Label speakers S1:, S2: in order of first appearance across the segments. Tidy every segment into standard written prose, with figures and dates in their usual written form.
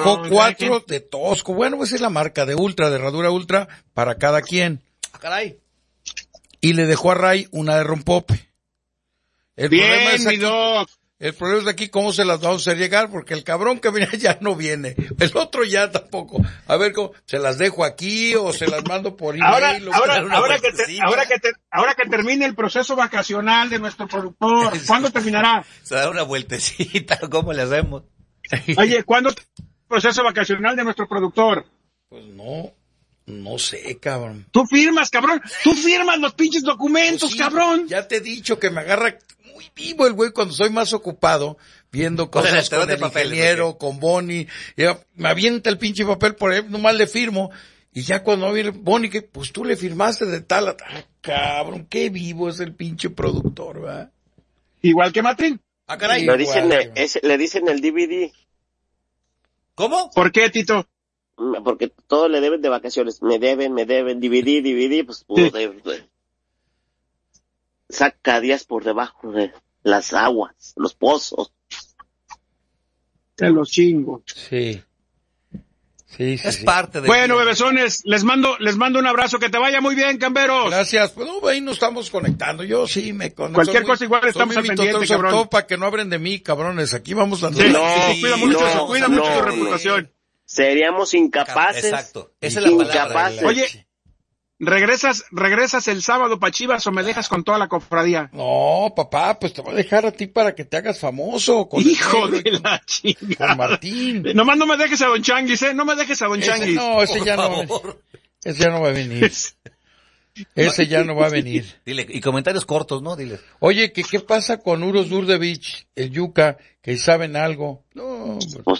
S1: dejó 4 de Tosco. Bueno, pues es la marca de Ultra, de herradura Ultra, para cada quien.
S2: Caray.
S1: Y le dejó a Ray una de rompope. El problema es aquí cómo se las vamos a hacer llegar, porque el cabrón que viene ya no viene. El otro ya tampoco. A ver cómo, se las dejo aquí o se las mando por email.
S3: Ahora que termine el proceso vacacional de nuestro productor, ¿cuándo terminará?
S2: Se da una vueltecita, ¿cómo le hacemos?
S3: Oye, ¿cuándo el proceso vacacional de nuestro productor?
S1: Pues no sé, cabrón.
S3: Tú firmas, cabrón. Tú firmas los pinches documentos, pues sí, cabrón.
S1: Ya te he dicho que me agarra muy vivo el güey cuando soy más ocupado, viendo cosas con el ingeniero, con Bonnie. Me avienta el pinche papel por ahí, nomás le firmo. Y ya cuando viene Bonnie, que pues tú le firmaste de tal a tal. Cabrón, qué vivo es el pinche productor, ¿verdad?
S3: Igual que Matrín.
S2: Ah, caray.
S4: Le dicen el DVD.
S2: ¿Cómo?
S3: ¿Por qué, Tito?
S4: Porque todos le deben de vacaciones. Me deben, DVD, pues puro sí. Saca días por debajo de las aguas, los pozos.
S3: Te los chingo.
S1: Sí.
S2: Es parte de...
S3: Bueno, bebesones, les mando un abrazo, que te vaya muy bien, camberos.
S1: Gracias. Pues no, ahí nos estamos conectando. Yo sí me conecto.
S3: Cualquier cosa igual estamos al pendiente, cabrón.
S1: Todo para que no abren de mí, cabrones. Aquí vamos a...
S3: Sí, cuida mucho tu reputación.
S4: Seríamos incapaces.
S2: Exacto. Esa es la palabra.
S3: Oye, ¿regresas el sábado pa' Chivas o me dejas con toda la cofradía?
S1: No, papá, pues te voy a dejar a ti para que te hagas famoso.
S3: Hijo de la chingada.
S1: Con Martín.
S3: Nomás no me dejes a Don Changuis, no me dejes a Don Changuis.
S1: No, ese ya no va a venir. Ese ya no va a venir.
S2: Dile, y comentarios cortos, ¿no? Dile.
S1: Oye, ¿qué pasa con Uros Durdevich, el Yuca, que saben algo? No,
S4: pues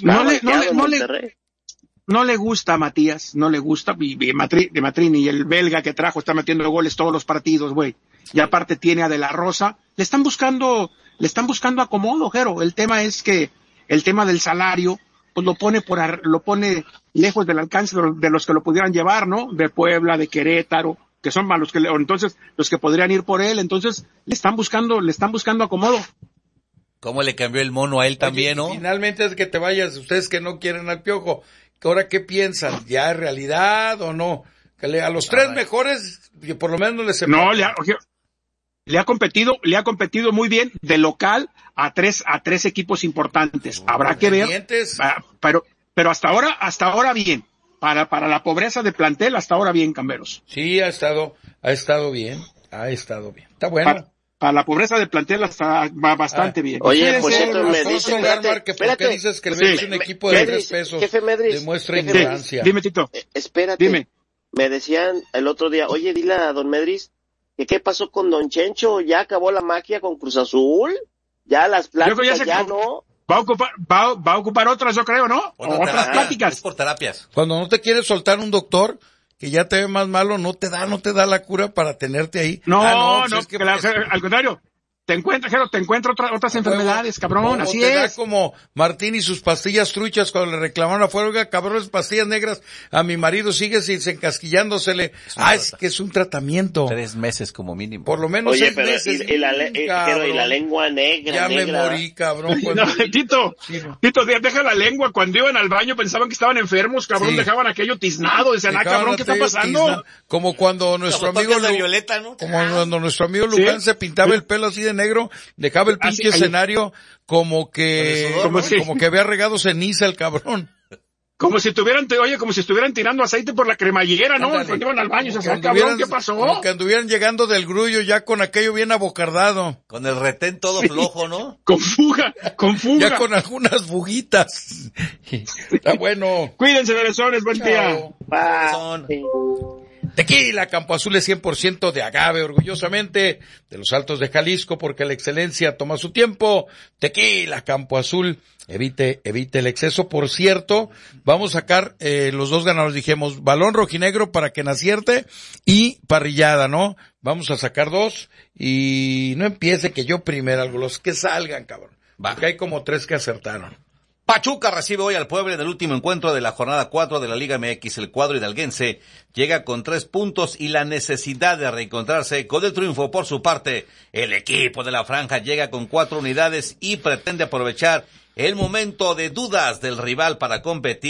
S3: no le gusta a Matías, no le gusta, de Matrini y el belga que trajo está metiendo goles todos los partidos, güey. Y aparte tiene a De La Rosa. Le están buscando acomodo, Jero. El tema es que el tema del salario, pues lo pone lejos del alcance de los que lo pudieran llevar, ¿no? De Puebla, de Querétaro, que son malos entonces los que podrían ir por él, entonces le están buscando acomodo.
S2: ¿Cómo le cambió el mono a él también, no?
S1: Finalmente es que te vayas, ustedes que no quieren al Piojo. ¿Ahora qué piensan? ¿Ya es realidad o no? Que a los tres mejores, que por lo menos no les...
S3: No, le ha competido muy bien de local a tres equipos importantes. Habrá que ver, pero hasta ahora bien. Para la pobreza de plantel, hasta ahora bien, Camberos.
S1: Sí, ha estado bien. Está bueno.
S3: Para la pobreza de plantel va bastante bien.
S4: Oye, por cierto, me dice,
S1: ¿por qué dices que es un equipo de 3 pesos?
S4: Jefe Medris,
S1: demuestra ignorancia.
S3: Dime, Tito.
S4: Espérate.
S3: Dime.
S4: Me decían el otro día, oye, dile a don Medris, que qué pasó con don Chencho, ya acabó la magia con Cruz Azul, ya las pláticas ya no.
S3: Va a ocupar otras, yo creo, ¿no? Otras pláticas.
S2: Es por terapias.
S1: Cuando no te quiere soltar un doctor que ya te ve más malo, no te da la cura para tenerte ahí.
S3: No, al contrario. Te encuentro otras enfermedades, cabrón, así
S1: te
S3: es.
S1: Da como Martín y sus pastillas truchas cuando le reclamaron afuera, oiga, cabrones, pastillas negras, a mi marido sigue encasquillándosele. Es que es un tratamiento.
S2: 3 meses como mínimo.
S1: Por lo menos 6 meses.
S4: Y la lengua negra.
S1: Ya
S4: negra.
S1: me morí, cabrón.
S3: Tito, deja la lengua. Cuando iban al baño pensaban que estaban enfermos, cabrón, sí. Dejaban aquello tiznado, decían, cabrón, ¿qué está pasando?
S1: Como cuando nuestro amigo
S2: Violeta, ¿no?
S1: Cuando nuestro amigo Luján se pintaba el pelo así de negro, dejaba el pinche escenario como que había regado ceniza el cabrón.
S3: Como si estuvieran tirando aceite por la cremallera, ¿no? Cuando iban al baño, cabrón, ¿qué pasó?
S1: Como que anduvieran llegando del grullo ya con aquello bien abocardado.
S2: Con el retén todo flojo, ¿no?
S3: Con fuga.
S1: Ya con algunas fuguitas. Está bueno.
S3: Cuídense, bebesones, buen día.
S1: Tequila Campo Azul es 100% de agave, orgullosamente de los Altos de Jalisco, porque la excelencia toma su tiempo. Tequila Campo Azul, evite el exceso. Por cierto, vamos a sacar los 2 ganadores, dijimos, balón rojinegro para quien acierte y parrillada, ¿no? Vamos a sacar 2 y no empiece que yo primero, los que salgan, cabrón. Porque hay como 3 que acertaron.
S2: Pachuca recibe hoy al Puebla en el último encuentro de la jornada 4 de la Liga MX. El cuadro hidalguense llega con 3 puntos y la necesidad de reencontrarse con el triunfo. Por su parte, el equipo de la franja llega con 4 unidades y pretende aprovechar el momento de dudas del rival para competir.